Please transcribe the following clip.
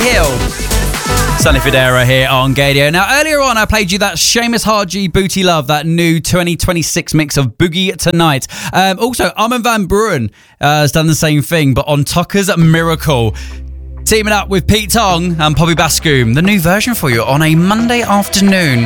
Hill. Sonny Fodera here on Gadio. Now, earlier on, I played you that Seamus Haji Booty Love, that new 2026 mix of Boogie Tonight. Also, Armin van Buuren has done the same thing, but on Tucker's Miracle. Teaming up with Pete Tong and Poppy Bascoom, the new version for you on a Monday afternoon.